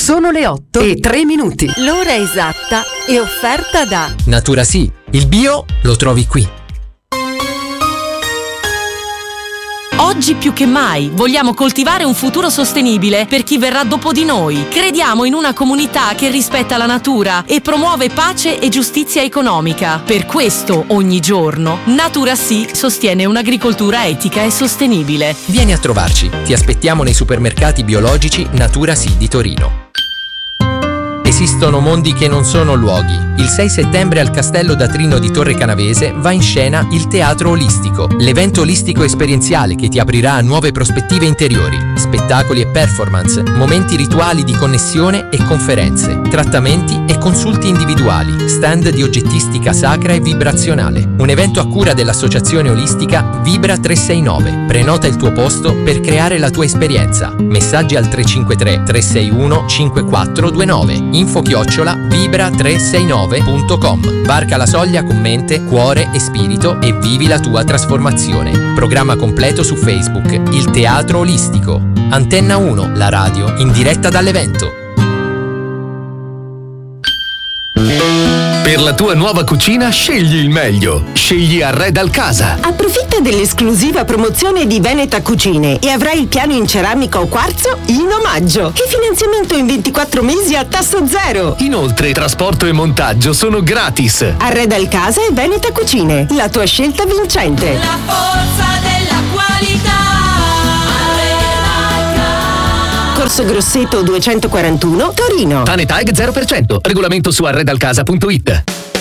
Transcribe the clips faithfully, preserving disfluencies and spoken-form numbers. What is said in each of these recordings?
Sono le otto e tre minuti. L'ora esatta è offerta da Natura Sì, il bio lo trovi qui. Oggi più che mai vogliamo coltivare un futuro sostenibile per chi verrà dopo di noi. Crediamo in una comunità che rispetta la natura e promuove pace e giustizia economica. Per questo, ogni giorno, Natura Sì sostiene un'agricoltura etica e sostenibile. Vieni a trovarci, ti aspettiamo nei supermercati biologici Natura Sì di Torino. Esistono mondi che non sono luoghi. Il sei settembre al Castello d'Atrino di Torre Canavese va in scena il Teatro Olistico, l'evento olistico esperienziale che ti aprirà a nuove prospettive interiori, spettacoli e performance, momenti rituali di connessione e conferenze, trattamenti e consulti individuali, stand di oggettistica sacra e vibrazionale. Un evento a cura dell'associazione olistica Vibra tre sei nove. Prenota il tuo posto per creare la tua esperienza. Messaggi al tre cinque tre tre sei uno cinque quattro due nove. Info chiocciola vibra tre sei nove punto com. Varca la soglia con mente, cuore e spirito e vivi la tua trasformazione. Programma completo su Facebook, il Teatro Olistico. Antenna uno, la radio, in diretta dall'evento. Per la tua nuova cucina scegli il meglio. Scegli Arredal Casa. Approfitta dell'esclusiva promozione di Veneta Cucine e avrai il piano in ceramica o quarzo in omaggio e finanziamento in ventiquattro mesi a tasso zero. Inoltre trasporto e montaggio sono gratis. Arredal Casa e Veneta Cucine, la tua scelta vincente. La forza della qualità. Corso Grosseto duecentoquarantuno, Torino. Tanetag zero per cento. Regolamento su arredalcasa punto it.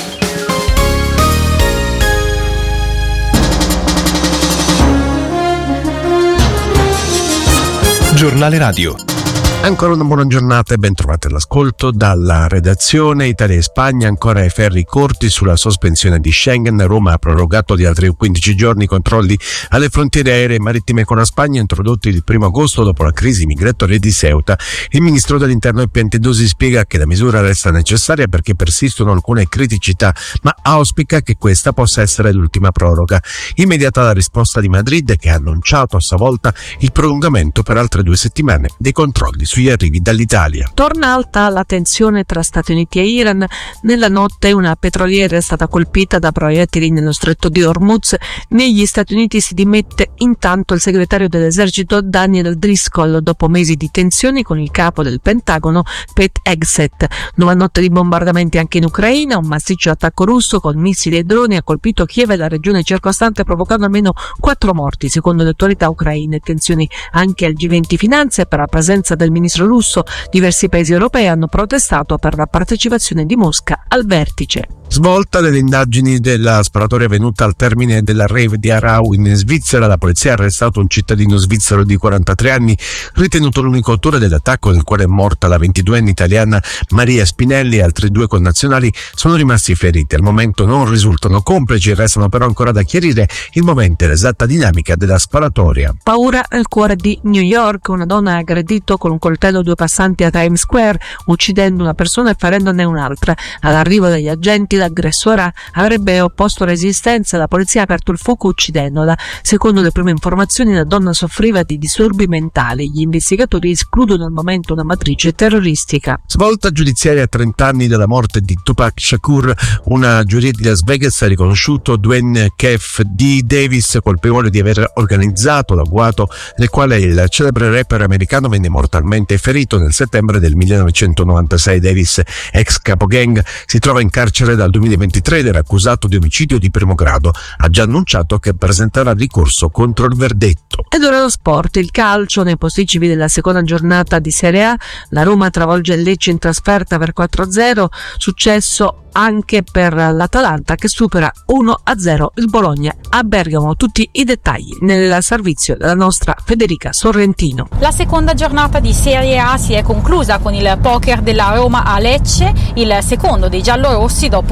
Giornale Radio. Ancora una buona giornata e ben trovate all'ascolto dalla redazione. Italia e Spagna ancora ai ferri corti sulla sospensione di Schengen. Roma ha prorogato di altri quindici giorni i controlli alle frontiere aeree e marittime con la Spagna introdotti il primo agosto dopo la crisi migratoria di Ceuta. Il ministro dell'Interno Piantedosi spiega che la misura resta necessaria perché persistono alcune criticità, ma auspica che questa possa essere l'ultima proroga. Immediata la risposta di Madrid, che ha annunciato a sua volta il prolungamento per altre due settimane dei controlli sugli arrivi dall'Italia. Torna alta la tensione tra Stati Uniti e Iran. Nella notte una petroliera è stata colpita da proiettili nello stretto di Hormuz. Negli Stati Uniti si dimette intanto il segretario dell'esercito Daniel Driscoll dopo mesi di tensioni con il capo del Pentagono Pete Hegseth. Nuova notte di bombardamenti anche in Ucraina. Un massiccio attacco russo con missili e droni ha colpito Kiev e la regione circostante, provocando almeno quattro morti secondo le autorità ucraine. Tensioni anche al G venti Finanze per la presenza del ministro russo. Diversi paesi europei hanno protestato per la partecipazione di Mosca al vertice. Svolta delle indagini della sparatoria avvenuta al termine della rave di Aarau in Svizzera. La polizia ha arrestato un cittadino svizzero di quarantatré anni, ritenuto l'unico autore dell'attacco nel quale è morta la ventiduenne italiana Maria Spinelli e altri due connazionali sono rimasti feriti. Al momento non risultano complici, restano però ancora da chiarire il momento e l'esatta dinamica della sparatoria. Paura nel cuore di New York. Una donna ha aggredito con un coltello due passanti a Times Square, uccidendo una persona e ferendone un'altra. All'arrivo degli agenti l'aggressore avrebbe opposto resistenza e la polizia ha aperto il fuoco uccidendola. Secondo le prime informazioni la donna soffriva di disturbi mentali. Gli investigatori escludono al momento una matrice terroristica. Svolta giudiziaria a trenta anni dalla morte di Tupac Shakur. Una giuria di Las Vegas ha riconosciuto Dwayne Kef D. Davis colpevole di aver organizzato l'agguato nel quale il celebre rapper americano venne mortalmente ferito nel settembre del millenovecentonovantasei. Davis, ex capogang, si trova in carcere da dal duemilaventitré ed era accusato di omicidio di primo grado. Ha già annunciato che presenterà ricorso contro il verdetto. Ed ora lo sport, il calcio. Nei posticipi della seconda giornata di Serie A la Roma travolge il Lecce in trasferta per quattro a zero, successo anche per l'Atalanta che supera uno a zero il Bologna a Bergamo. Tutti i dettagli nel servizio della nostra Federica Sorrentino. La seconda giornata di Serie A si è conclusa con il poker della Roma a Lecce, il secondo dei giallorossi dopo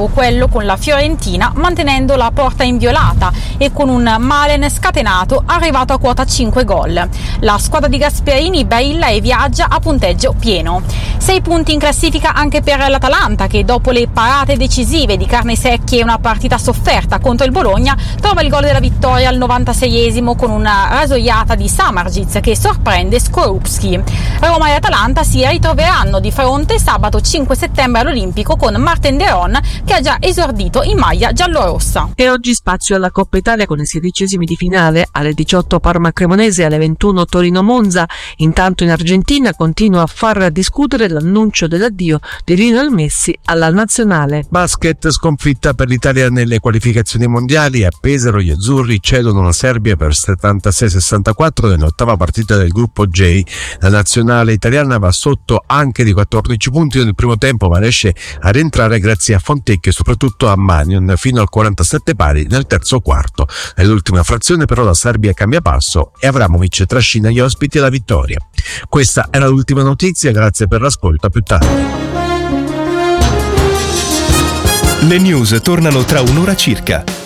dopo quello con la Fiorentina, mantenendo la porta inviolata e con un Malen scatenato arrivato a quota cinque gol. La squadra di Gasperini brilla e viaggia a punteggio pieno. Sei punti in classifica anche per l'Atalanta, che dopo le parate decisive di Carnesecchi e una partita sofferta contro il Bologna trova il gol della vittoria al novantaseiesimo con una rasoiata di Samardzic che sorprende Skorupski. Roma e Atalanta si ritroveranno di fronte sabato cinque settembre all'Olimpico con Marten de Roon, che ha già esordito in maglia giallorossa. E oggi spazio alla Coppa Italia con i sedicesimi di finale, alle diciotto Parma-Cremonese, alle ventuno Torino-Monza. Intanto in Argentina continua a far discutere l'annuncio dell'addio di Lionel Messi alla nazionale. Basket, sconfitta per l'Italia nelle qualificazioni mondiali. A Pesaro gli azzurri cedono la Serbia per settantasei sessantaquattro nell'ottava partita del gruppo J. La nazionale italiana va sotto anche di quattordici punti nel primo tempo, ma riesce a rientrare grazie a Fontecchi e soprattutto a Manion fino al quarantasette pari nel terzo quarto. Nell'ultima frazione però la Serbia cambia passo e Avramovic trascina gli ospiti alla vittoria. Questa era l'ultima notizia, grazie per l'ascolto, a più tardi. Le news tornano tra un'ora circa.